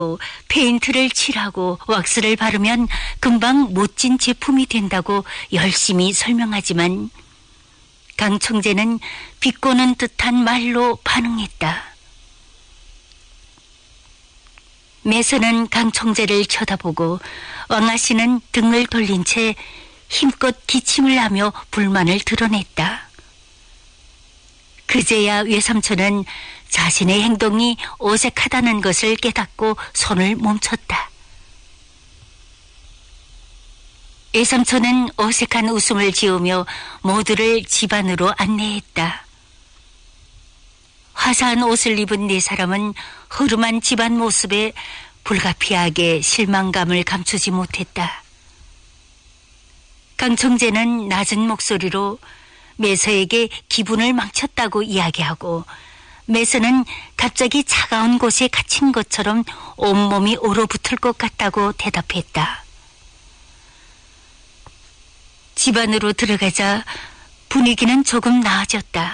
페인트를 칠하고 왁스를 바르면 금방 멋진 제품이 된다고 열심히 설명하지만 강 총재는 비꼬는 듯한 말로 반응했다. 매선은 강 총재를 쳐다보고 왕아 씨는 등을 돌린 채 힘껏 기침을 하며 불만을 드러냈다. 그제야 외삼촌은 자신의 행동이 어색하다는 것을 깨닫고 손을 멈췄다. 외삼촌은 어색한 웃음을 지으며 모두를 집 안으로 안내했다. 화사한 옷을 입은 네 사람은 허름한 집안 모습에 불가피하게 실망감을 감추지 못했다. 강 총재는 낮은 목소리로 매서에게 기분을 망쳤다고 이야기하고 매서는 갑자기 차가운 곳에 갇힌 것처럼 온몸이 얼어붙을 것 같다고 대답했다. 집 안으로 들어가자 분위기는 조금 나아졌다.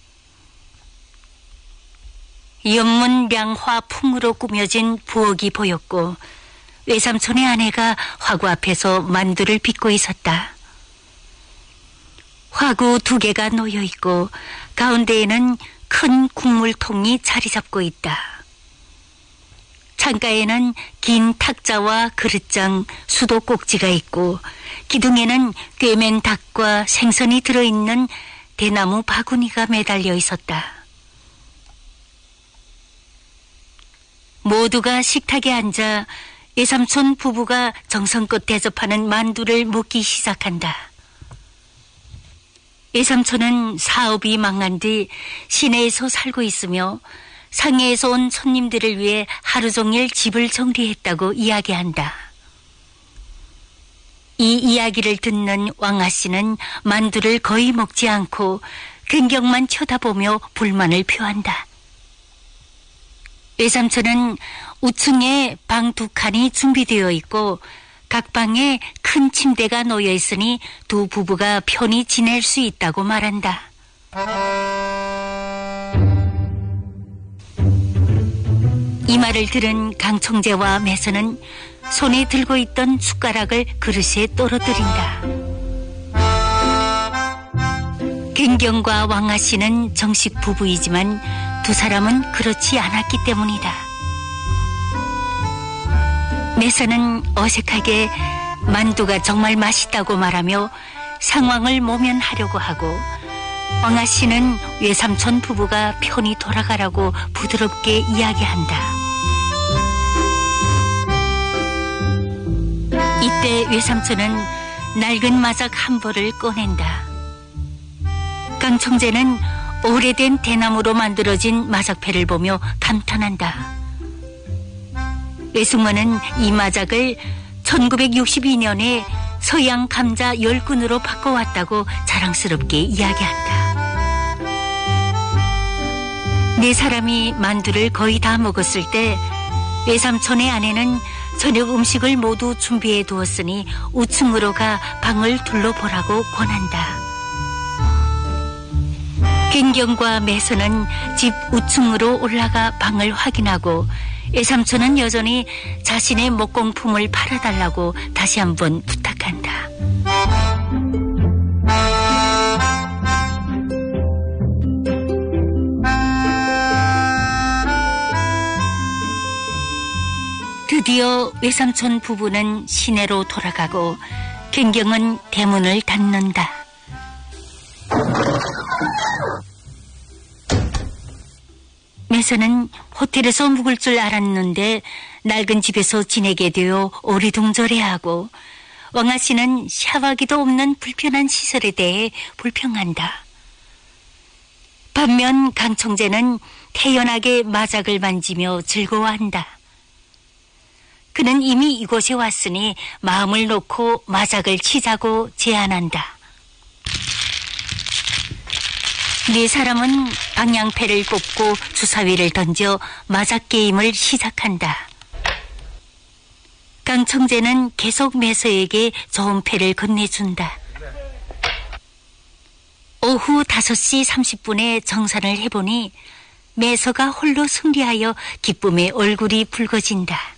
연문량화 풍으로 꾸며진 부엌이 보였고 외삼촌의 아내가 화구 앞에서 만두를 빚고 있었다. 화구 2개가 놓여 있고 가운데에는 큰 국물통이 자리 잡고 있다. 창가에는 긴 탁자와 그릇장, 수도꼭지가 있고 기둥에는 꿰맨 닭과 생선이 들어있는 대나무 바구니가 매달려 있었다. 모두가 식탁에 앉아 외삼촌 부부가 정성껏 대접하는 만두를 먹기 시작한다. 외삼촌은 사업이 망한 뒤 시내에서 살고 있으며 상해에서 온 손님들을 위해 하루 종일 집을 정리했다고 이야기한다. 이 이야기를 듣는 왕아 씨는 만두를 거의 먹지 않고 근경만 쳐다보며 불만을 표한다. 외삼촌은 우층에 방 2칸이 준비되어 있고 각 방에 큰 침대가 놓여 있으니 두 부부가 편히 지낼 수 있다고 말한다. 이 말을 들은 강 총재와 매선은 손에 들고 있던 숟가락을 그릇에 떨어뜨린다. 갱경과 왕아 씨는 정식 부부이지만 두 사람은 그렇지 않았기 때문이다. 매선은 어색하게 만두가 정말 맛있다고 말하며 상황을 모면하려고 하고 왕아 씨는 외삼촌 부부가 편히 돌아가라고 부드럽게 이야기한다. 이때 외삼촌은 낡은 마작 한 벌을 꺼낸다. 강 총재는 오래된 대나무로 만들어진 마작패를 보며 감탄한다. 외숙모는 이 마작을 1962년에 서양 감자 10근으로 바꿔왔다고 자랑스럽게 이야기한다. 네 사람이 만두를 거의 다 먹었을 때 외삼촌의 아내는 저녁 음식을 모두 준비해 두었으니 우층으로 가 방을 둘러보라고 권한다. 갱경과 매선은 집 우층으로 올라가 방을 확인하고 외삼촌은 여전히 자신의 목공품을 팔아달라고 다시 한번 부탁한다. 드디어 외삼촌 부부는 시내로 돌아가고 갱경은 대문을 닫는다. 매선은 호텔에서 묵을 줄 알았는데 낡은 집에서 지내게 되어 어리둥절해하고 왕아 씨는 샤워기도 없는 불편한 시설에 대해 불평한다. 반면 강 총재는 태연하게 마작을 만지며 즐거워한다. 그는 이미 이곳에 왔으니 마음을 놓고 마작을 치자고 제안한다. 네 사람은 방향패를 꼽고 주사위를 던져 마작 게임을 시작한다. 강 총재는 계속 매서에게 좋은 패를 건네준다. 오후 5시 30분에 정산을 해보니 매서가 홀로 승리하여 기쁨의 얼굴이 붉어진다.